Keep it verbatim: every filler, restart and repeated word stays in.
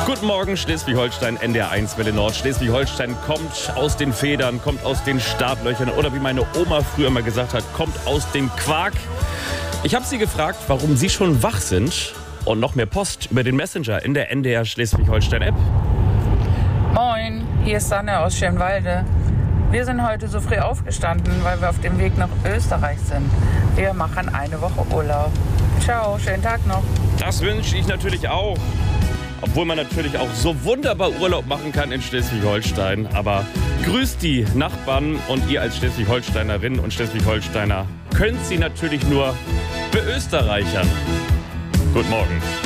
Guten Morgen, Schleswig-Holstein, N D R eins Welle Nord. Schleswig-Holstein kommt aus den Federn, kommt aus den Startlöchern oder wie meine Oma früher mal gesagt hat, kommt aus dem Quark. Ich habe sie gefragt, warum sie schon wach sind und noch mehr Post über den Messenger in der N D R Schleswig-Holstein-App. Moin, hier ist Sanne aus Schönwalde. Wir sind heute so früh aufgestanden, weil wir auf dem Weg nach Österreich sind. Wir machen eine Woche Urlaub. Ciao, schönen Tag noch. Das wünsche ich natürlich auch. Obwohl man natürlich auch so wunderbar Urlaub machen kann in Schleswig-Holstein. Aber grüßt die Nachbarn und ihr als Schleswig-Holsteinerinnen und Schleswig-Holsteiner könnt sie natürlich nur beösterreichern. Guten Morgen.